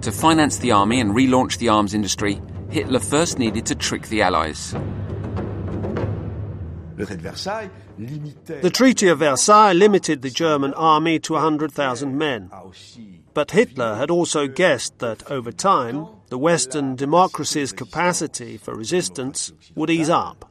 To finance the army and relaunch the arms industry, Hitler first needed to trick the Allies. The Treaty of Versailles limited the German army to 100,000 men. But Hitler had also guessed that, over time, the Western democracy's capacity for resistance would ease up.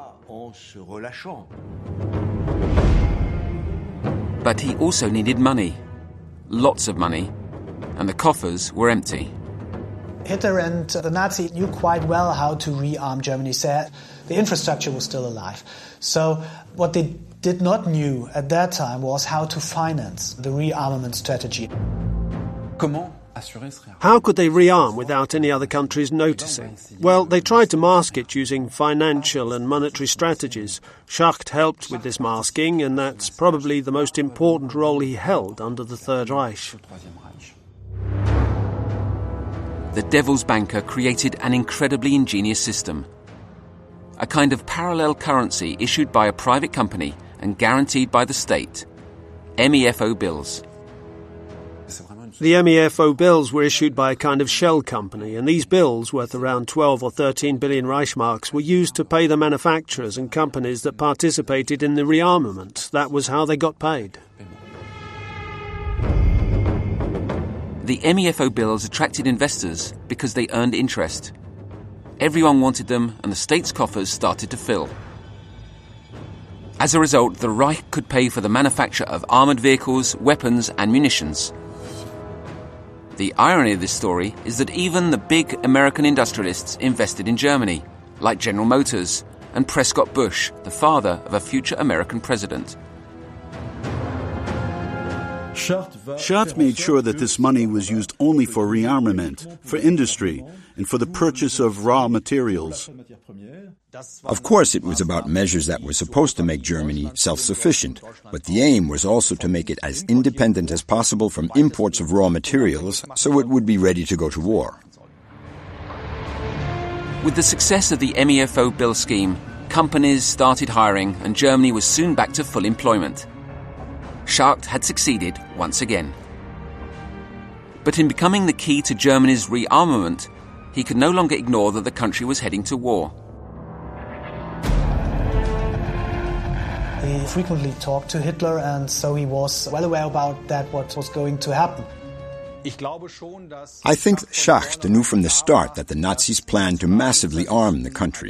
But he also needed money. Lots of money. And the coffers were empty. Hitler and the Nazis knew quite well how to rearm Germany. So the infrastructure was still alive. So what they did not knew at that time was how to finance the rearmament strategy. How could they rearm without any other countries noticing? Well, they tried to mask it using financial and monetary strategies. Schacht helped with this masking, and that's probably the most important role he held under the Third Reich. The Devil's Banker created an incredibly ingenious system. A kind of parallel currency issued by a private company and guaranteed by the state. MEFO bills. The MEFO bills were issued by a kind of shell company, and these bills, worth around 12 or 13 billion Reichsmarks, were used to pay the manufacturers and companies that participated in the rearmament. That was how they got paid. The MEFO bills attracted investors because they earned interest. Everyone wanted them, and the state's coffers started to fill. As a result, the Reich could pay for the manufacture of armoured vehicles, weapons and munitions. The irony of this story is that even the big American industrialists invested in Germany, like General Motors and Prescott Bush, the father of a future American president. Schacht made sure that this money was used only for rearmament, for industry, and for the purchase of raw materials. Of course, it was about measures that were supposed to make Germany self-sufficient, but the aim was also to make it as independent as possible from imports of raw materials, so it would be ready to go to war. With the success of the MEFO bill scheme, companies started hiring and Germany was soon back to full employment. Schacht had succeeded once again. But in becoming the key to Germany's rearmament, he could no longer ignore that the country was heading to war. He frequently talked to Hitler, and so he was well aware about that, what was going to happen. I think Schacht knew from the start that the Nazis planned to massively arm the country.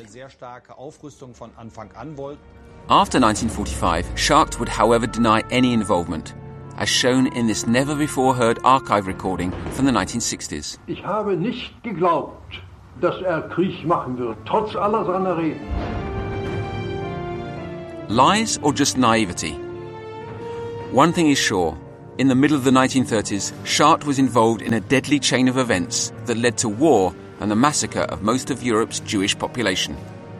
After 1945, Schacht would however deny any involvement, as shown in this never-before-heard archive recording from the 1960s. Ich habe nicht geglaubt, dass Krieg machen wird, trotz aller seiner Reden. Lies or just naivety? One thing is sure. In the middle of the 1930s, Schacht was involved in a deadly chain of events that led to war and the massacre of most of Europe's Jewish population.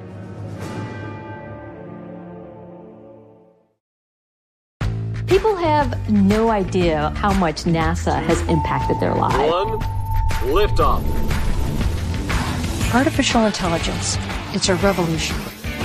People have no idea how much NASA has impacted their lives. One, liftoff. Artificial intelligence. It's a revolution.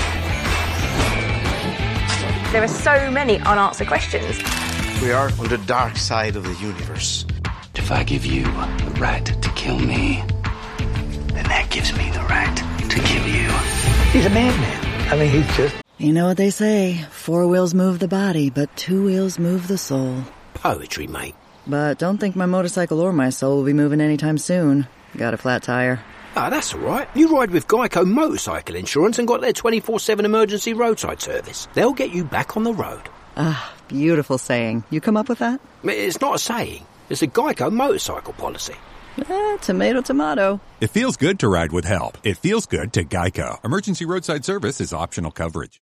There are so many unanswered questions. We are on the dark side of the universe. If I give you the right to kill me, then that gives me the right to kill you. He's a madman. I mean, he's just... You know what they say, 4 wheels move the body, but 2 wheels move the soul. Poetry, mate. But don't think my motorcycle or my soul will be moving anytime soon. Got a flat tire. Ah, that's all right. You ride with Geico Motorcycle Insurance and got their 24/7 emergency roadside service. They'll get you back on the road. Ah, beautiful saying. You come up with that? It's not a saying. It's a Geico motorcycle policy. Tomato, tomato. It feels good to ride with help. It feels good to Geico. Emergency roadside service is optional coverage.